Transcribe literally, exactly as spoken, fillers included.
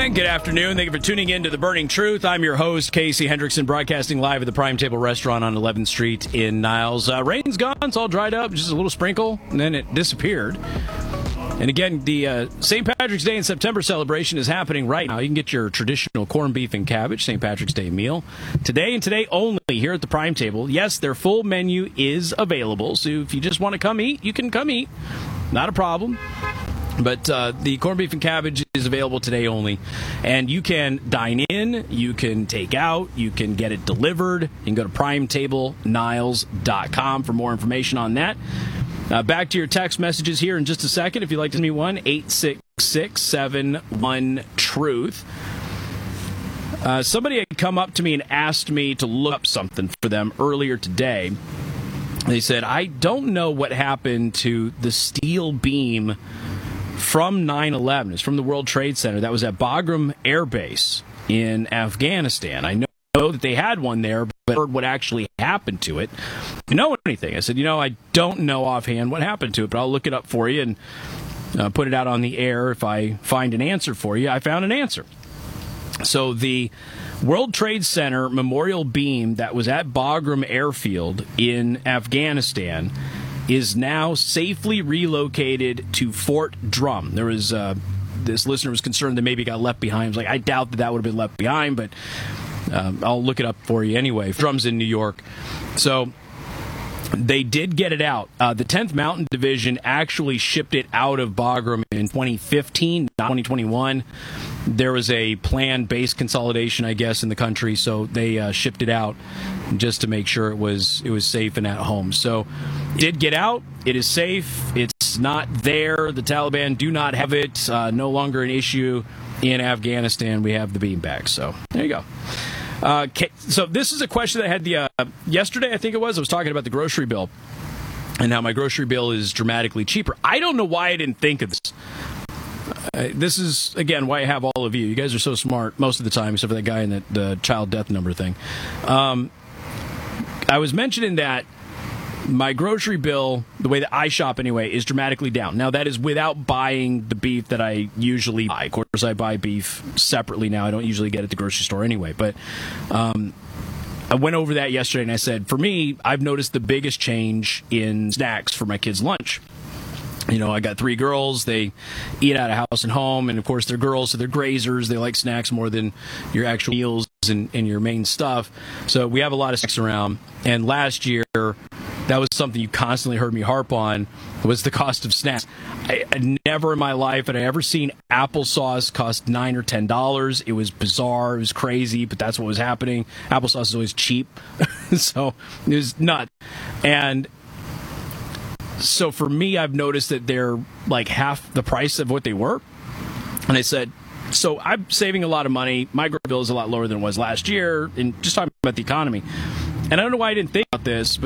And good afternoon. Thank you for tuning in to The Burning Truth. I'm your host, Casey Hendrickson, broadcasting live at the Prime Table Restaurant on eleventh Street in Niles. Uh, rain's gone. It's all dried up. Just a little sprinkle, and then it disappeared. And again, the uh, Saint Patrick's Day and September celebration is happening right now. You can get your traditional corned beef and cabbage Saint Patrick's Day meal today and today only here at the Prime Table. Yes, their full menu is available, so if you just want to come eat, you can come eat. Not a problem. But uh, the corned beef and cabbage is available today only. And you can dine in, you can take out, you can get it delivered. You can go to prime table niles dot com for more information on that. Uh, back to your text messages here in just a second. If you'd like to send me one, eight six six, seven one, truth. Uh, somebody had come up to me and asked me to look up something for them earlier today. They said, I don't know what happened to the steel beam from nine eleven. It's from the World Trade Center. That was at Bagram Air Base in Afghanistan. I know that they had one there, but heard what actually happened to it. You know anything? I said, you know, I don't know offhand what happened to it, but I'll look it up for you and uh, put it out on the air if I find an answer for you. I found an answer. So the World Trade Center memorial beam that was at Bagram Airfield in Afghanistan is now safely relocated to Fort Drum. There was uh, this listener was concerned that maybe it got left behind. I was like, I doubt that that would have been left behind, but um, I'll look it up for you anyway. Drum's in New York. So they did get it out. Uh, the tenth Mountain Division actually shipped it out of Bagram in twenty fifteen, not twenty twenty-one. There was a planned base consolidation, I guess, in the country, so they uh, shipped it out just to make sure it was it was safe and at home. So it did get out. It is safe. It's not there. The Taliban do not have it. Uh, no longer an issue in Afghanistan. We have the beam back. So there you go. Uh, so this is a question that I had the uh, yesterday, I think it was. I was talking about the grocery bill and how my grocery bill is dramatically cheaper. I don't know why I didn't think of this. Uh, this is, again, why I have all of you. You guys are so smart most of the time, except for that guy in the, the child death number thing. Um, I was mentioning that my grocery bill, the way that I shop anyway, is dramatically down. Now, that is without buying the beef that I usually buy. Of course, I buy beef separately now. I don't usually get it at the grocery store anyway. But um, I went over that yesterday, and I said, for me, I've noticed the biggest change in snacks for my kids' lunch. You know, I got three girls. They eat out of house and home, and of course they're girls, so they're grazers. They like snacks more than your actual meals and, and your main stuff. So we have a lot of snacks around. And last year, that was something you constantly heard me harp on, was the cost of snacks. I, I never in my life had I ever seen applesauce cost nine or ten dollars. It was bizarre. It was crazy, but that's what was happening. Applesauce is always cheap, so it was nuts. And so for me, I've noticed that they're like half the price of what they were. And I said, so I'm saving a lot of money. My grocery bill is a lot lower than it was last year. And just talking about the economy. And I don't know why I didn't think about this,